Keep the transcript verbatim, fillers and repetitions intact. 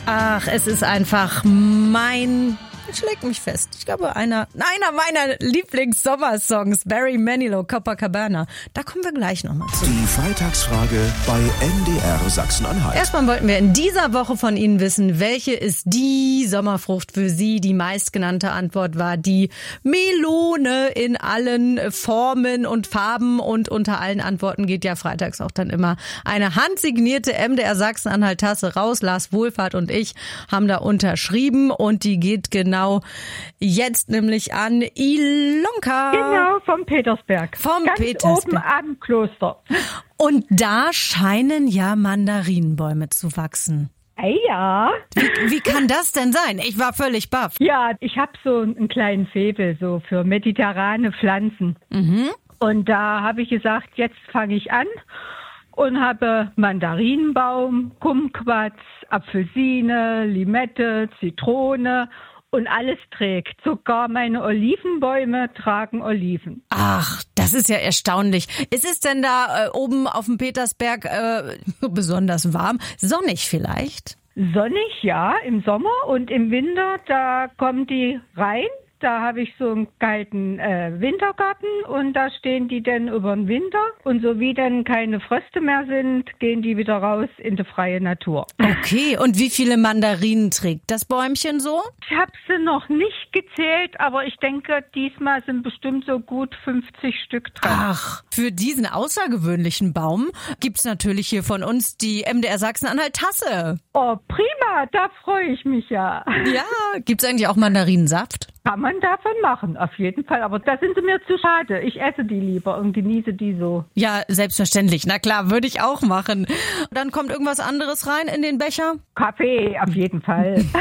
Ach, es ist einfach mein... Schlägt mich fest. Ich glaube, einer, einer meiner Lieblings-Sommersongs, Barry Manilow, Copacabana. Da kommen wir gleich nochmal zu. Die Freitagsfrage bei M D R Sachsen-Anhalt. Erstmal wollten wir in dieser Woche von Ihnen wissen, welche ist die Sommerfrucht für Sie? Die meistgenannte Antwort war die Melone in allen Formen und Farben. Und unter allen Antworten geht ja freitags auch dann immer eine handsignierte M D R Sachsen-Anhalt-Tasse raus. Lars Wohlfahrt und ich haben da unterschrieben und die geht genau jetzt nämlich an Ilonka. Genau, vom Petersberg. Vom Ganz Petersberg. oben am Kloster. Und da scheinen ja Mandarinenbäume zu wachsen. Hey, ja. Wie, wie kann das denn sein? Ich war völlig baff. Ja, ich habe so einen kleinen Faible so für mediterrane Pflanzen. Mhm. Und da habe ich gesagt, jetzt fange ich an und habe Mandarinenbaum, Kumquats, Apfelsine, Limette, Zitrone. Und alles trägt. Sogar meine Olivenbäume tragen Oliven. Ach, das ist ja erstaunlich. Ist es denn da äh, oben auf dem Petersberg äh, besonders warm? Sonnig vielleicht? Sonnig, ja, im Sommer. Und im Winter, da kommen die rein. Da habe ich so einen kalten äh, Wintergarten und da stehen die dann über den Winter. Und so wie dann keine Fröste mehr sind, gehen die wieder raus in die freie Natur. Okay, und wie viele Mandarinen trägt das Bäumchen so? Ich habe sie noch nicht gezählt, aber ich denke, diesmal sind bestimmt so gut fünfzig Stück dran. Ach, für diesen außergewöhnlichen Baum gibt's natürlich hier von uns die M D R Sachsen-Anhalt-Tasse. Oh, prima, da freue ich mich ja. Ja, gibt's eigentlich auch Mandarinensaft? Kann man davon machen, auf jeden Fall. Aber da sind sie mir zu schade. Ich esse die lieber und genieße die so. Ja, selbstverständlich. Na klar, würde ich auch machen. Dann kommt irgendwas anderes rein in den Becher? Kaffee, auf jeden Fall.